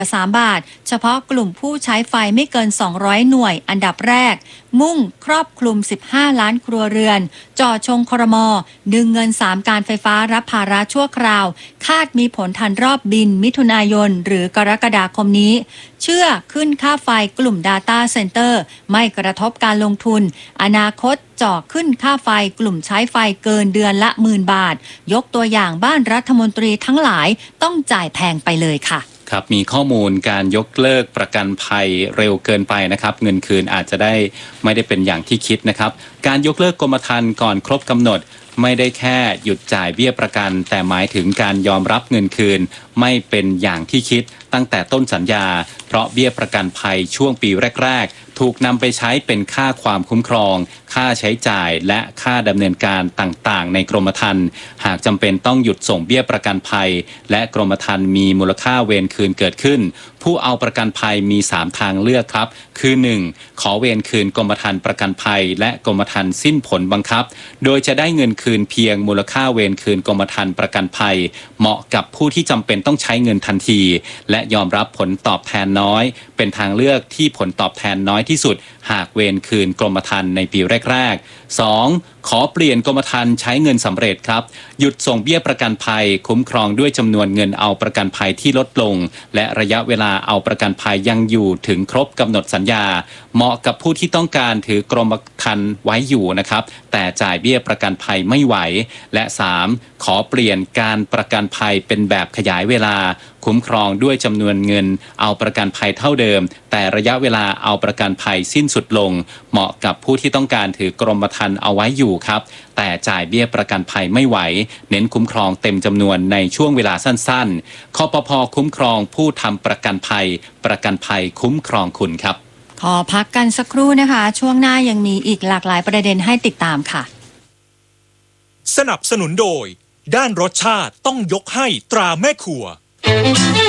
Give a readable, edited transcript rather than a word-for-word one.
3 บาทเฉพาะกลุ่มผู้ใช้ไฟไม่เกิน200หน่วยอันดับแรกมุ่งครอบคลุม15ล้านครัวเรือนจ่อชงครม.ดึงเงิน3การไฟฟ้ารับภาระชั่วคราวคาดมีผลทันรอบบินมิถุนายนหรือกรกฎาคมนี้เชื่อขึ้นค่าไฟกลุ่ม Data Center ไม่กระทบการลงทุนอนาคตจ่อขึ้นค่าไฟกลุ่มใช้ไฟเกินเดือนละ10,000 บาทยกตัวอย่างบ้านรัฐมนตรีทั้งหลายต้องจ่ายแพงไปเลยค่ะครับมีข้อมูลการยกเลิกประกันภัยเร็วเกินไปนะครับเงินคืนอาจจะไม่ได้เป็นอย่างที่คิดนะครับการยกเลิกกรมธรรม์ก่อนครบกำหนดไม่ได้แค่หยุดจ่ายเบี้ยประกันแต่หมายถึงการยอมรับเงินคืนไม่เป็นอย่างที่คิดตั้งแต่ต้นสัญญาเพราะเบี้ยประกันภัยช่วงปีแรกๆถูกนำไปใช้เป็นค่าความคุ้มครองค่าใช้จ่ายและค่าดำเนินการต่างๆในกรมธรรม์หากจำเป็นต้องหยุดส่งเบี้ยประกันภัยและกรมธรรม์มีมูลค่าเวรคืนเกิดขึ้นผู้เอาประกันภัยมี3ทางเลือกครับคือ 1. ขอเวรคืนกรมธรรม์ประกันภัยและกรมธรรม์สิ้นผลบังคับโดยจะได้เงินคืนเพียงมูลค่าเวรคืนกรมธรรม์ประกันภัยเหมาะกับผู้ที่จำเป็นต้องใช้เงินทันทีและยอมรับผลตอบแทนน้อยเป็นทางเลือกที่ผลตอบแทนน้อยที่สุดหากเวรคืนกรมธรรม์ในปีแรกๆ 2. ขอเปลี่ยนกรมธรรม์ใช้เงินสำเร็จครับหยุดส่งเบี้ยประกันภัยคุ้มครองด้วยจำนวนเงินเอาประกันภัยที่ลดลงและระยะเวลาเอาประกันภัยยังอยู่ถึงครบกำหนดสัญญาเหมาะกับผู้ที่ต้องการถือกรมธรรม์ไว้อยู่นะครับแต่จ่ายเบี้ยประกันภัยไม่ไหวและ 3. ขอเปลี่ยนการประกันภัยเป็นแบบขยายเวลาคุ้มครองด้วยจำนวนเงินเอาประกันภัยเท่าเดิมแต่ระยะเวลาเอาประกันภัยสิ้นสุดลงเหมาะกับผู้ที่ต้องการถือกรมธรรม์เอาไว้อยู่ครับแต่จ่ายเบี้ยประกันภัยไม่ไหวเน้นคุ้มครองเต็มจำนวนในช่วงเวลาสั้นๆคปภ.คุ้มครองผู้ทำประกันภัยประกันภัยคุ้มครองคุณครับขอพักกันสักครู่นะคะช่วงหน้ายังมีอีกหลากหลายประเด็นให้ติดตามค่ะสนับสนุนโดยด้านรสชาติต้องยกให้ตราแม่ครัว